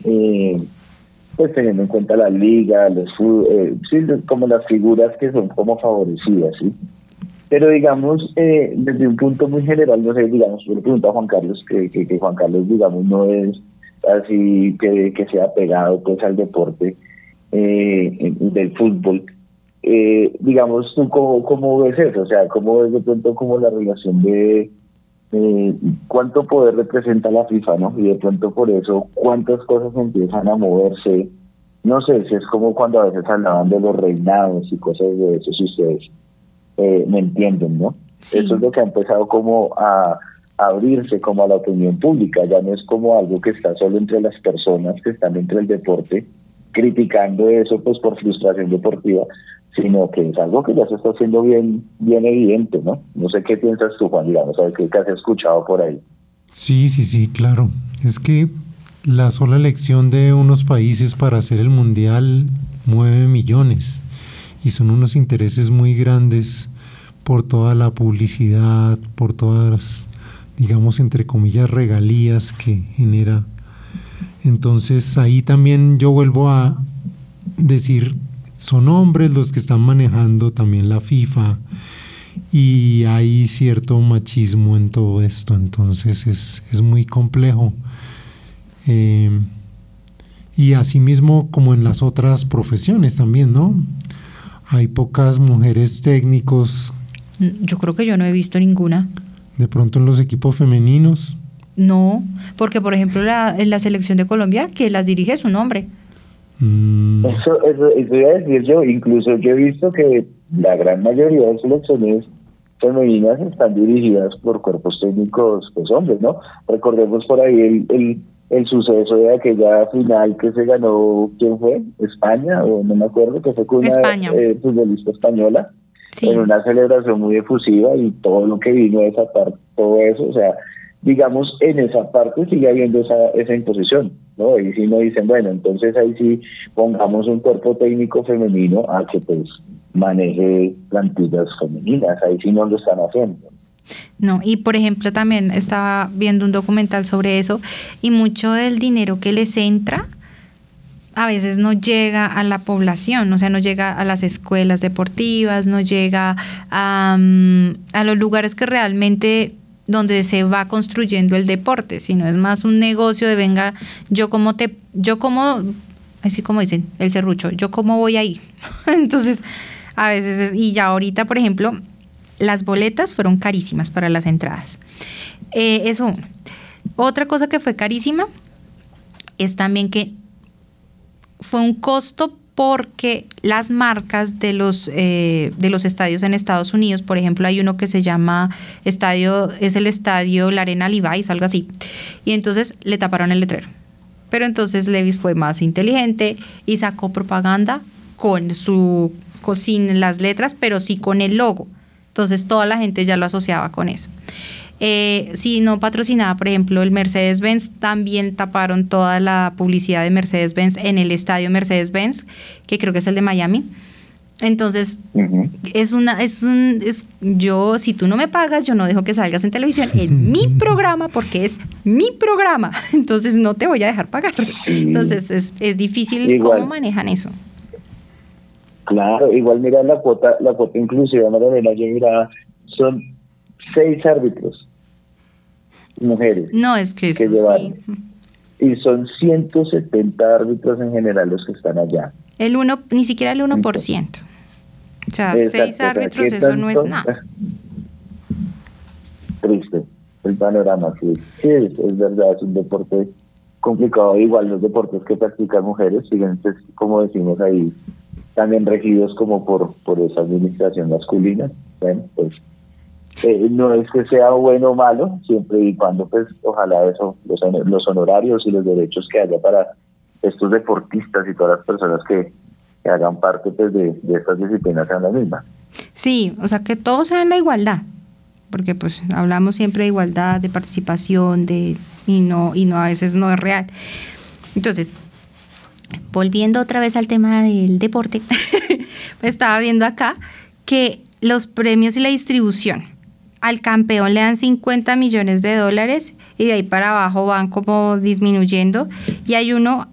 eh, pues teniendo en cuenta la liga, sí, como las figuras que son como favorecidas, ¿sí? Pero digamos, desde un punto muy general, no sé, digamos, yo le pregunto a Juan Carlos, que Juan Carlos, digamos, no es así que sea pegado pues al deporte del fútbol. Digamos, ¿tú cómo ves eso? O sea, ¿cómo ves de pronto como la relación de cuánto poder representa la FIFA, ¿no? Y de pronto por eso, cuántas cosas empiezan a moverse. No sé, si es como cuando a veces hablaban de los reinados y cosas de eso, si ustedes me entienden, ¿no? Eso es Sí. lo que ha empezado como a abrirse como a la opinión pública, ya no es como algo que está solo entre las personas que están dentro del deporte, criticando eso pues por frustración deportiva, sino que es algo que ya se está haciendo bien evidente, ¿no? No sé qué piensas tú, Juan, digamos, a ver qué has escuchado por ahí. Sí, sí, sí, claro. Es que la sola elección de unos países para hacer el mundial mueve millones y son unos intereses muy grandes por toda la publicidad, por todas las, digamos, entre comillas, regalías que genera. Entonces ahí también yo vuelvo a decir, son hombres los que están manejando también la FIFA y hay cierto machismo en todo esto, entonces es muy complejo. Eh, y asimismo como en las otras profesiones también, ¿no? Hay pocas mujeres técnicos, Yo creo que yo no he visto ninguna. de pronto en los equipos femeninos. No, porque por ejemplo en la selección de Colombia, que las dirige es un hombre. Mm, Eso iba a decir yo, incluso yo he visto que la gran mayoría de selecciones femeninas están dirigidas por cuerpos técnicos, pues hombres, ¿no? Recordemos por ahí el suceso de aquella final que se ganó, ¿quién fue? España, o no me acuerdo, que fue con una España, futbolista española, en sí. una celebración muy efusiva y todo lo que vino de esa parte, todo eso, o sea, digamos, en esa parte sigue habiendo esa imposición, ¿no? Y si no dicen, bueno, entonces ahí sí pongamos un cuerpo técnico femenino a que pues maneje plantillas femeninas, ahí sí no lo están haciendo. No, y por ejemplo también estaba viendo un documental sobre eso y mucho del dinero que les entra a veces no llega a la población, o sea, no llega a las escuelas deportivas, no llega a los lugares que realmente donde se va construyendo el deporte, sino es más un negocio de venga, yo como, así como dicen, el serrucho, yo como voy ahí. Entonces, a veces, y ya ahorita, por ejemplo, las boletas fueron carísimas para las entradas. Eso uno. Otra cosa que fue carísima es también que fue un costo porque las marcas de los estadios en Estados Unidos, por ejemplo, hay uno que se llama es el estadio La Arena Levi's, algo así, y entonces le taparon el letrero. Pero entonces Levi's fue más inteligente y sacó propaganda sin las letras, pero sí con el logo. Entonces toda la gente ya lo asociaba con eso. Si no patrocinaba, por ejemplo, el Mercedes-Benz, también taparon toda la publicidad de Mercedes-Benz en el estadio Mercedes-Benz, que creo que es el de Miami. Entonces, Uh-huh. yo, si tú no me pagas, yo no dejo que salgas en televisión en mi programa, porque es mi programa. Entonces, no te voy a dejar pagar. Sí. Entonces, es difícil Igual, cómo manejan eso. claro, igual mira la cuota inclusiva, María, yo mira, son 6 árbitros, mujeres, No, es que que eso sí. llevaron. Y son 170 árbitros en general los que están allá. Ni siquiera el 1%. Entonces, O sea, 6 exacto, o sea, árbitros, ¿qué eso no es tanto? nada. Triste el panorama, sí. Sí, es verdad, es un deporte complicado. Igual los deportes que practican mujeres siguen, pues, como decimos ahí, también regidos como por esa administración masculina. Bueno, pues no es que sea bueno o malo, siempre y cuando, pues, ojalá eso, los honorarios y los derechos que haya para estos deportistas y todas las personas que hagan parte, pues, de estas disciplinas sean las mismas. Sí, o sea, que todos sean la igualdad, porque pues hablamos siempre de igualdad, de participación, y no a veces no es real. Entonces, volviendo otra vez al tema del deporte, estaba viendo acá que los premios y la distribución, al campeón le dan $50 millones y de ahí para abajo van como disminuyendo, y hay uno